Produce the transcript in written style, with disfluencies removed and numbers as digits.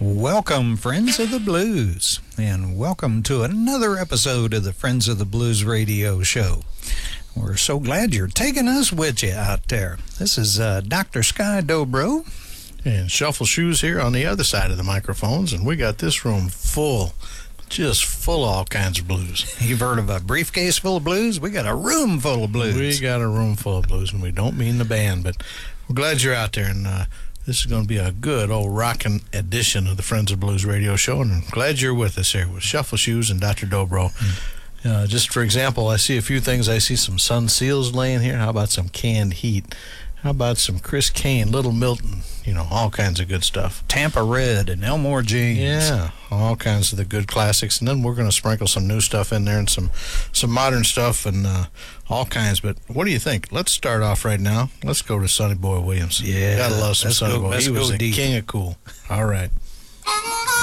Welcome, Friends of the Blues, and welcome to another episode of the Friends of the Blues radio show. We're so glad you're taking us with you out there. This is Dr. Sky Dobro. And Shuffle Shoes here on the other side of the microphones, and we got this room full, just full of all kinds of blues. You've heard of a briefcase full of blues? We got a room full of blues. We got a room full of blues, and we don't mean the band, but we're glad you're out there, and this is going to be a good old rockin' edition of the Friends of Blues radio show, and I'm glad you're with us here with Shuffle Shoes and Dr. Dobro. Just for example, I see a few things. I see some Sun Seals laying here. How about some Canned Heat? How about some Chris Kane, Little Milton, all kinds of good stuff. Tampa Red and Elmore James. Yeah, all kinds of the good classics. And then we're going to sprinkle some new stuff in there and some modern stuff and all kinds. But what do you think? Let's start off right now. Let's go to Sonny Boy Williams. Yeah. Gotta love some Sonny Boy. He was the king of cool. All right.